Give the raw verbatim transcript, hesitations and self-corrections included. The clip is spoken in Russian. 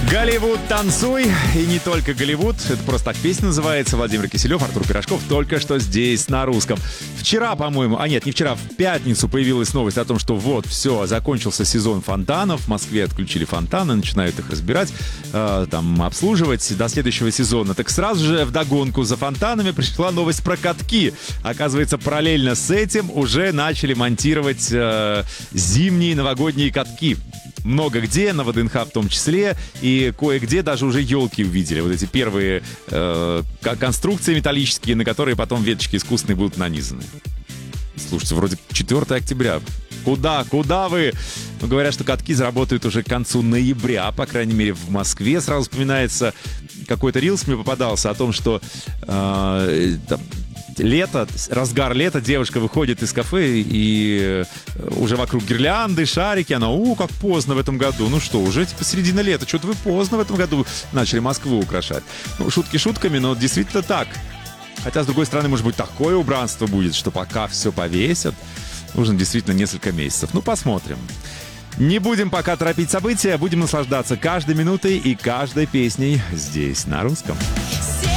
Голливуд, танцуй. И не только Голливуд. Это просто так песня называется. Владимир Киселев, Артур Пирожков. Только что здесь, на русском. Вчера, по-моему, а нет, не вчера, в пятницу появилась новость о том, что вот, все, закончился сезон фонтанов. В Москве отключили фонтаны, начинают их разбирать, э, там, обслуживать до следующего сезона. Так сразу же вдогонку за фонтанами пришла новость про катки. Оказывается, параллельно с этим уже начали монтировать э, зимние новогодние катки. Много где, на ВДНХ в том числе, и кое-где даже уже елки увидели. Вот эти первые э, конструкции металлические, на которые потом веточки искусственные будут нанизаны. Слушайте, вроде четвёртого октября. Куда, куда вы? Ну, говорят, что катки заработают уже к концу ноября, по крайней мере, в Москве. Сразу вспоминается, какой-то рилс мне попадался о том, что э, там, лето, разгар лета, девушка выходит из кафе и уже вокруг гирлянды, шарики. Она, у, как поздно в этом году. Ну что, уже типа середина лета. Что-то вы поздно в этом году начали Москву украшать. Ну, шутки шутками, но действительно так. Хотя, с другой стороны, может быть, такое убранство будет, что пока все повесят, нужно действительно несколько месяцев. Ну, посмотрим. Не будем пока торопить события, будем наслаждаться каждой минутой и каждой песней здесь, на русском.